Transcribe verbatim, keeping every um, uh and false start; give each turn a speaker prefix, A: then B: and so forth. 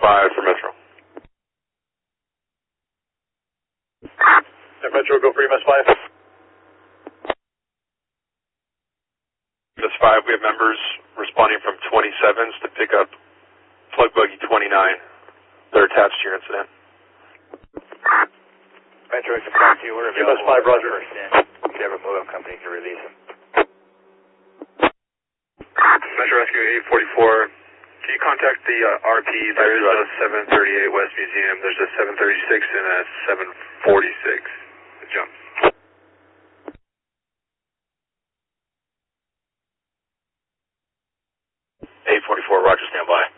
A: five for Metro.
B: Yeah, Metro, go for E M S five.
A: E M S five, we have members responding from twenty-sevens to pick up plug buggy twenty-nine. They're attached to your incident.
C: Metro, it's back to you. We're
B: E M S five, Roger.
C: First in. You could have a mobile company to release him.
A: Metro Rescue eight forty-four. Can you contact the uh, R P? There is a seven thirty-eight West Museum. There's a seven thirty-six and a seven forty-six. Jump. eight forty-four, Roger, stand by.